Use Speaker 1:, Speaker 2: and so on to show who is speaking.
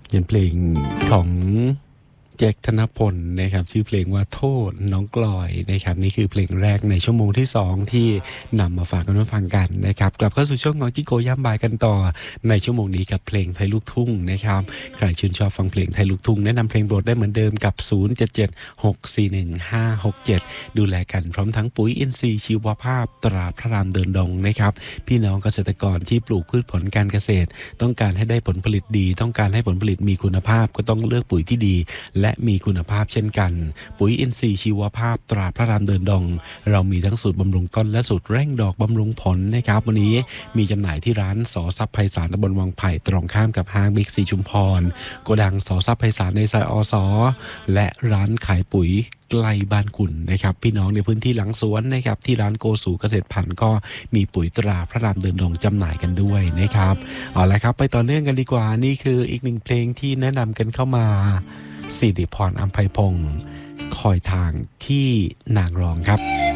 Speaker 1: เป็นเพลงของแจ็คธนพลนะครับชื่อเพลงว่าโทษน้องกลอยนะครับนี่คือเพลงแรกในชั่วโมงที่2ที่นำมาฝากกันฟังกันนะครับกลับเข้าสู่ช่วงของจิโกย่ำบ่ายกันต่อในชั่วโมงนี้กับเพลงไทยลูกทุ่งนะครับใครชื่นชอบฟังเพลงไทยลูกทุ่งแนะนำเพลงโปรดได้เหมือนเดิมกับ0776415567ดูแลกันพร้อมทั้งปุ๋ยอินทรีย์ชีวภาพตราพระรามเดินดงนะครับพี่น้องเกษตรกรที่ปลูกพืชผลการเกษตรต้องการให้ได้ผลผลิตดีต้องการให้ผลผลิตมีคุณภาพก็ต้องเลือกปุ๋ยที่ดีและมีคุณภาพเช่นกันปุ๋ยอินทรีย์ชีวภาพตราพระรามเดินดงเรามีทั้งสูตรบำรุงต้นและสูตรเร่งดอกบำรุงผลนะครับวันนี้มีจำหน่ายที่ร้านสอทรัพย์ไพศาลตำบลวังไผ่ตรงข้ามกับห้างบิ๊กซีชุมพรโกดังสอทรัพย์ไพศาลในซอยอสและร้านขายปุ๋ยใกล้บ้านกุ่นนะครับพี่น้องในพื้นที่หลังสวนนะครับที่ร้านโกสูเกษตรพันธุ์ก็มีปุ๋ยตราพระรามเดินดงจำหน่ายกันด้วยนะครับเอาละครับไปต่อเนื่องกันดีกว่านี่คืออีกหนึ่งเพลงที่แนะนำกันเข้ามาสิริพรอัมไพพงศ์คอยทางที่นางรองครับ